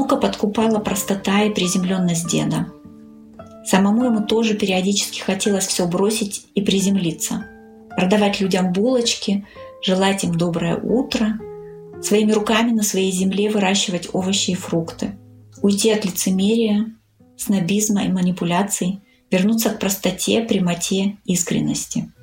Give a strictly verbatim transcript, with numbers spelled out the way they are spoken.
Внука подкупала простота и приземленность деда. Самому ему тоже периодически хотелось все бросить и приземлиться. Продавать людям булочки, желать им доброе утро, своими руками на своей земле выращивать овощи и фрукты. Уйти от лицемерия, снобизма и манипуляций, вернуться к простоте, прямоте, искренности.